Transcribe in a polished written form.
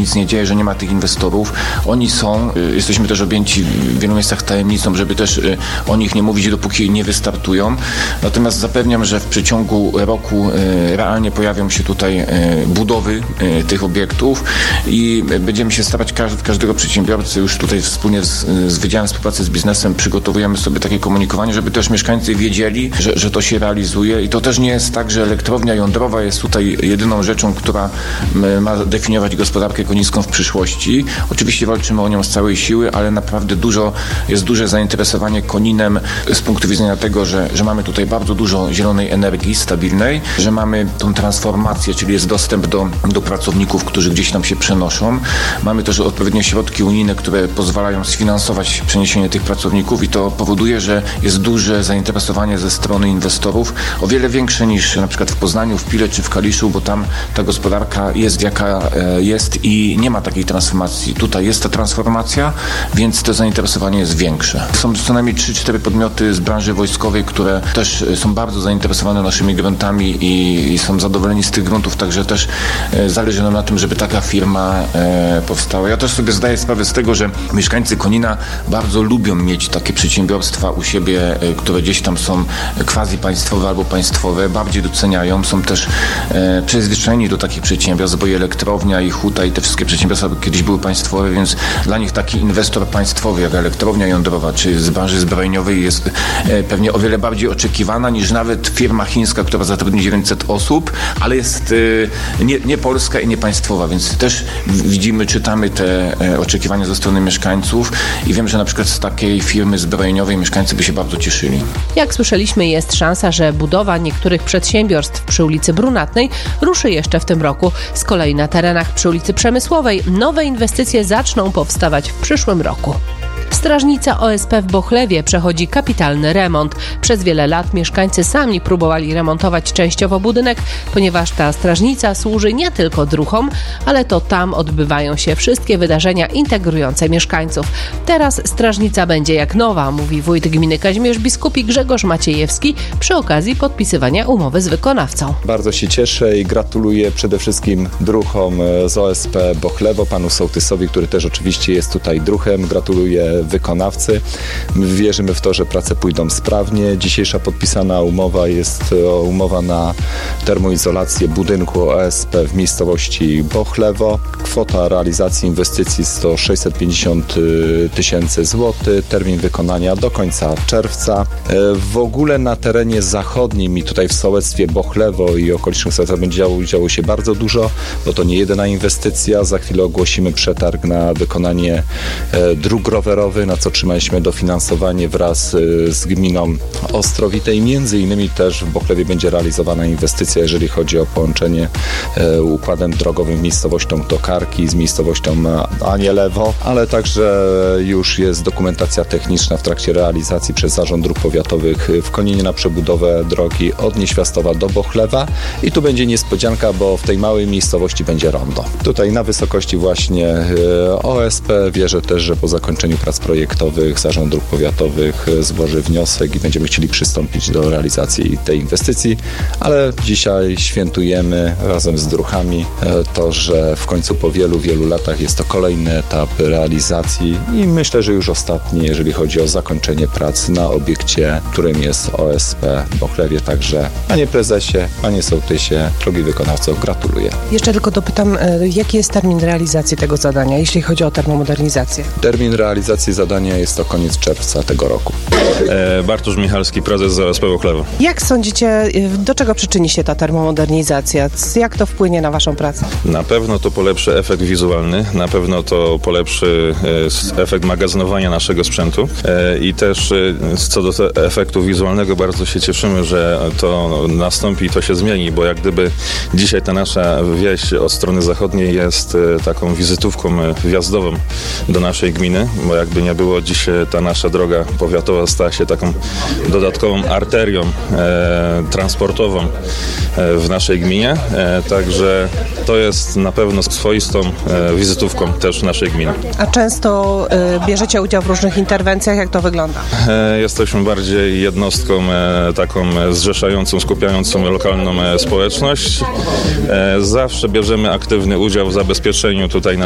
nic nie dzieje, że nie ma tych inwestorów. Oni są, jesteśmy też objęci w wielu miejscach tajemnicą, żeby też o nich nie mówić, dopóki nie wystartują. Natomiast zapewniam, że w przeciągu roku realnie pojawią się tutaj budowy tych obiektów i będziemy się starać każdego przedsiębiorcy już tutaj wspólnie z Wydziałem Współpracy z Biznesem przygotowujemy sobie takie komunikowanie, żeby też mieszkańcy wiedzieli, że to się realizuje i to też nie jest tak, że elektrownia jądrowa jest tutaj jedyną rzeczą, która ma definiować gospodarkę konińską w przyszłości. Oczywiście walczymy o nią z całej siły, ale naprawdę jest duże zainteresowanie Koninem z punktu widzenia tego, że mamy tutaj bardzo dużo zielonej energii stabilnej, że mamy tą transformację, czyli jest dostęp do pracowników, którzy gdzieś tam się przenoszą. Mamy też odpowiednie środki unijne, które pozwalają sfinansować przeniesienie tych pracowników i to powoduje, że jest duże zainteresowanie ze strony inwestorów, o wiele większe niż na przykład w Poznaniu, w Pile czy w Kaliszu, bo tam ta gospodarka jest jaka jest i nie ma takiej transformacji. Tutaj jest ta transformacja, więc to zainteresowanie jest większe. Są co najmniej 3-4 podmioty z branży wojskowej, które też są bardzo zainteresowane naszymi gruntami i są zadowoleni z tych gruntów, także też zależy nam na tym, żeby taka firma powstała. Ja też sobie zdaję sprawę z tego, że mieszkańcy Konina bardzo lubią mieć takie przedsiębiorstwa u siebie, które gdzieś tam są quasi-państwowe albo państwowe, bardziej doceniają, są też przyzwyczajeni do takich przedsiębiorstw, bo i elektrownia, i huta, i te wszystkie przedsiębiorstwa kiedyś były państwowe, więc dla nich taki inwestor państwowy, jak elektrownia jądrowa, czy z branży zbrojeniowej jest pewnie o wiele bardziej oczekiwana niż nawet firma chińska, która zatrudni 900 osób, ale jest nie polska i nie państwowa, więc też widzimy, czytamy te oczekiwania ze strony mieszkańców i wiem, że na przykład z takiej firmy zbrojeniowej mieszkańcy by się bardzo cieszyli. Jak słyszeliśmy, jest szansa, że budowa niektórych przedsiębiorstw przy ulicy Brunatnej ruszy jeszcze w tym roku. Z kolei na terenach przy ulicy Przemysłowej nowe inwestycje zaczną powstawać w przyszłym roku. Strażnica OSP w Bochlewie przechodzi kapitalny remont. Przez wiele lat mieszkańcy sami próbowali remontować częściowo budynek, ponieważ ta strażnica służy nie tylko druhom, ale to tam odbywają się wszystkie wydarzenia integrujące mieszkańców. Teraz strażnica będzie jak nowa, mówi wójt gminy Kazimierz Biskupi Grzegorz Maciejewski przy okazji podpisywania umowy z wykonawcą. Bardzo się cieszę i gratuluję przede wszystkim druhom z OSP Bochlewo, panu sołtysowi, który też oczywiście jest tutaj druhem. Gratuluję wykonawcy. Wierzymy w to, że prace pójdą sprawnie. Dzisiejsza podpisana umowa jest umowa na termoizolację budynku OSP w miejscowości Bochlewo. Kwota realizacji inwestycji to 650 000 złotych. Termin wykonania do końca czerwca. W ogóle na terenie zachodnim i tutaj w sołectwie Bochlewo i okolicznych sołectwach będzie działo się bardzo dużo, bo to nie jedyna inwestycja. Za chwilę ogłosimy przetarg na wykonanie dróg rowerowych, na co otrzymaliśmy dofinansowanie wraz z gminą Ostrowitej. Między innymi też w Bochlewie będzie realizowana inwestycja, jeżeli chodzi o połączenie układem drogowym miejscowością Tokarki z miejscowością Anielewo, ale także już jest dokumentacja techniczna w trakcie realizacji przez Zarząd Dróg Powiatowych w Koninie na przebudowę drogi od Nieświastowa do Bochlewa i tu będzie niespodzianka, bo w tej małej miejscowości będzie rondo. Tutaj na wysokości właśnie OSP wierzę też, że po zakończeniu prac projektowych Zarząd Dróg Powiatowych złoży wniosek i będziemy chcieli przystąpić do realizacji tej inwestycji, ale dzisiaj świętujemy razem z druhami to, że w końcu po wielu, wielu latach jest to kolejny etap realizacji i myślę, że już ostatni, jeżeli chodzi o zakończenie prac na obiekcie, którym jest OSP w Bochlewie. Także panie prezesie, panie sołtysie, drogi wykonawco, gratuluję. Jeszcze tylko dopytam, jaki jest termin realizacji tego zadania, jeśli chodzi o termomodernizację? Termin realizacji zadania jest to koniec czerwca tego roku. Bartosz Michalski, prezes z OSP Bochlewo. Jak sądzicie, do czego przyczyni się ta termomodernizacja? Jak to wpłynie na waszą pracę? Na pewno to polepszy efekt wizualny, na pewno to polepszy efekt magazynowania naszego sprzętu i też co do efektu wizualnego bardzo się cieszymy, że to nastąpi i to się zmieni, bo jak gdyby dzisiaj ta nasza wieś od strony zachodniej jest taką wizytówką wjazdową do naszej gminy, bo jakby nie było, dzisiaj ta nasza droga powiatowa stała się taką dodatkową arterią transportową w naszej gminie, także to jest na pewno swoistą wizytówką też naszej gminy. A często bierzecie udział w różnych interwencjach, jak to wygląda? Jesteśmy bardziej jednostką taką zrzeszającą, skupiającą lokalną społeczność. Zawsze bierzemy aktywny udział w zabezpieczeniu tutaj